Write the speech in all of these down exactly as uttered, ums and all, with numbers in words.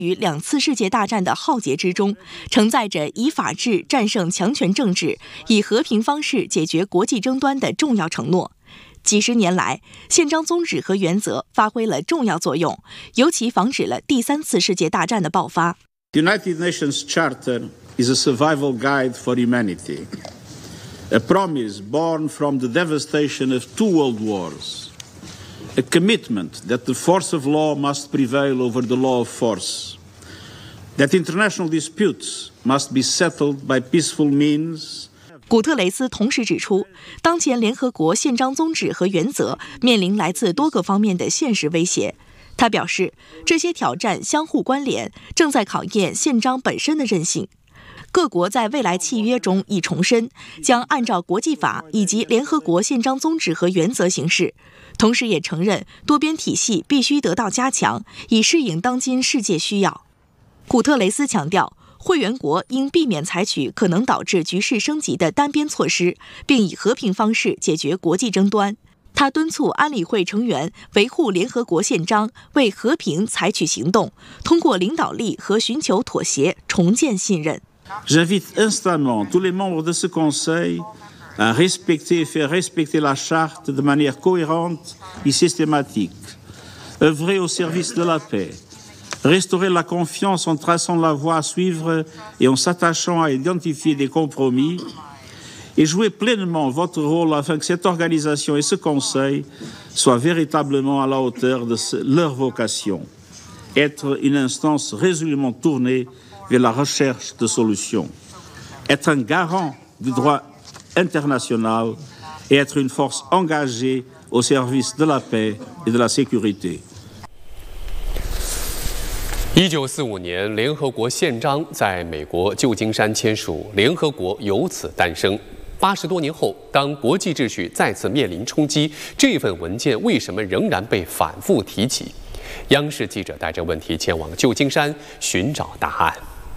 于两次世界大战的浩劫之中，承载着以法治战胜强权政治、以和平方式解决国际争端的重要承诺。几十年来，宪章宗旨和原则发挥了重要作用，尤其防止了第三次世界大战的爆发。 The United Nations Charter is a survival guide for humanity, a promise born from the devastation of two world wars.A commitment that the force of law must prevail over the law of force, that international disputes must be settled by peaceful means. 古特雷斯同时指出，当前联合国宪章宗旨和原则面临来自多个方面的现实威胁。他表示，这些挑战相互关联，正在考验宪章本身的韧性。各国在未来契约中已重申，将按照国际法以及联合国宪章宗旨和原则行事，同时也承认多边体系必须得到加强，以适应当今世界需要。古特雷斯强调，会员国应避免采取可能导致局势升级的单边措施，并以和平方式解决国际争端。他敦促安理会成员维护联合国宪章，为和平采取行动，通过领导力和寻求妥协重建信任。 J'invite instamment tous les membres de ce Conseil à respecter et faire respecter la Charte de manière cohérente et systématique, œuvrer au service de la paix, restaurer la confiance en traçant la voie à suivre et en s'attachant à identifier des compromis, et jouer pleinement votre rôle afin que cette organisation et ce Conseil soient véritablement à la hauteur de leur vocation, être une instance résolument tournée vers la recherche de solutions, être un garant du droit international et être une force engagée au service de la paix et de la sécurité. 一九四五年，联合国宪章在美国旧金山签署，联合国由此诞生。八十多年后，当国际秩序再次面临冲击，这份文件为什么仍然被反复提起？央视记者带着问题前往旧金山寻找答案。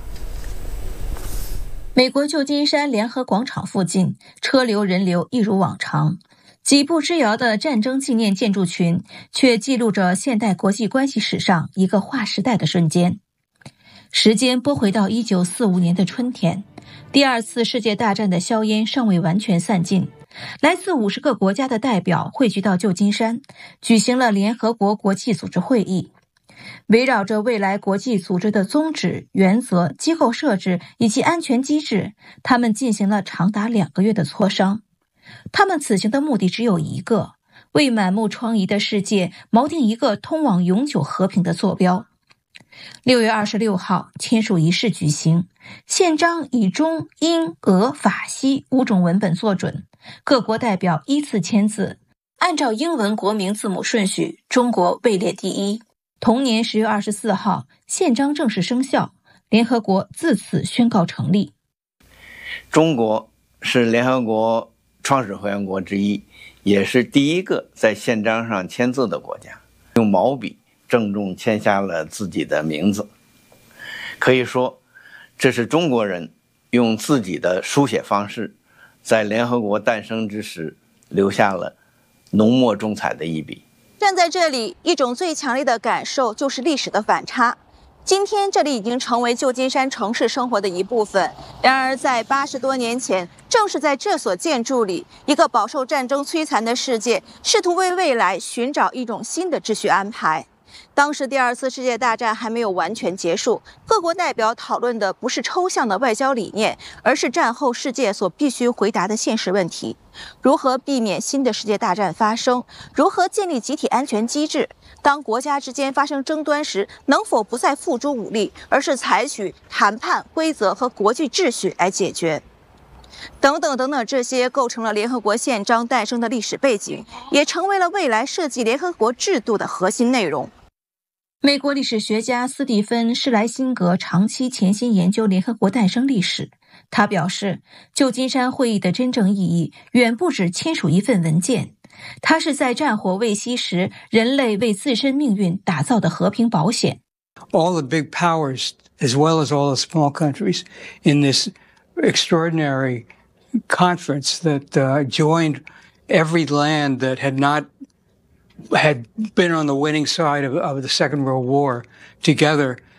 美国旧金山联合广场附近，车流人流一如往常，几步之遥的战争纪念建筑群却记录着现代国际关系史上一个划时代的瞬间。时间拨回到一九四五年的春天，第二次世界大战的硝烟尚未完全散尽，来自五十个国家的代表汇聚到旧金山，举行了联合国国际组织会议。围绕着未来国际组织的宗旨、原则、机构设置以及安全机制，他们进行了长达两个月的磋商。他们此行的目的只有一个，为满目疮痍的世界锚定一个通往永久和平的坐标。六月二十六号，签署仪式举行，宪章以中、英、俄、法、西五种文本作准，各国代表依次签字，按照英文国名字母顺序，中国位列第一。同年十月二十四号，宪章正式生效，联合国自此宣告成立。 中国是联合国创始会员国之一，也是第一个在宪章上签字的国家，用毛笔郑重签下了自己的名字。可以说，这是中国人用自己的书写方式，在联合国诞生之时留下了浓墨重彩的一笔。 站在这里，一种最强烈的感受就是历史的反差。今天这里已经成为旧金山城市生活的一部分，然而在八十多年前，正是在这所建筑里，一个饱受战争摧残的世界试图为未来寻找一种新的秩序安排。当时第二次世界大战还没有完全结束，各国代表讨论的不是抽象的外交理念，而是战后世界所必须回答的现实问题：如何避免新的世界大战发生？如何建立集体安全机制？当国家之间发生争端时，能否不再付诸武力，而是采取谈判、规则和国际秩序来解决？等等等等，这些构成了联合国宪章诞生的历史背景，也成为了未来设计联合国制度的核心内容。 美国历史学家斯蒂芬·施莱辛格长期潜心研究联合国诞生历史。他表示，旧金山会议的真正意义远不止签署一份文件，它是在战火未息时人类为自身命运打造的和平保险。 All the big powers, as well as all the small countries, in this extraordinary conference that uh, joined every land that had not had been on the winning side of, of the Second World War together